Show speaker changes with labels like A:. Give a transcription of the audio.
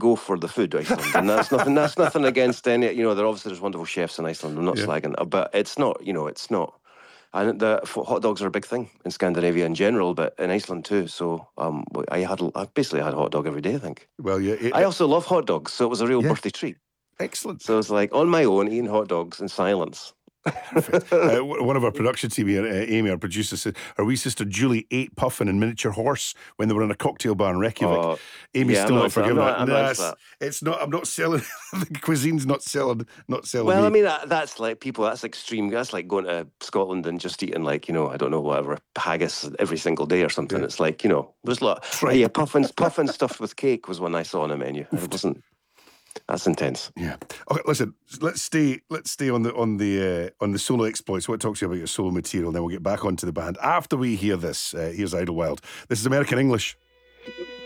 A: go for the food, Iceland, and that's nothing. That's nothing against any. They're obviously there's wonderful chefs in Iceland. I'm not slagging, but it's not. It's not. And hot dogs are a big thing in Scandinavia in general, but in Iceland too. So I basically had a hot dog every day, I think.
B: Well, yeah.
A: I also love hot dogs, so it was a real birthday treat.
B: Excellent.
A: So it's like on my own, eating hot dogs in silence.
B: One of our production team here, Amy, our producer, said her wee sister Julie ate Puffin and Miniature Horse when they were in a cocktail bar in Reykjavik. Amy's still not forgiven that. It's not. I'm not selling. The cuisine's not selling.
A: Well, I mean, that's like people. That's extreme. That's like going to Scotland and just eating like I don't know, whatever, haggis every single day or something. Yeah. It's like there's a lot. Yeah, puffin stuffed with cake was one I saw on a menu. It wasn't. That's intense.
B: Yeah. Okay, listen. Let's stay on the solo exploits. What talks to you about your solo material? And then we'll get back onto the band after we hear this. Here's Idlewild. This is American English.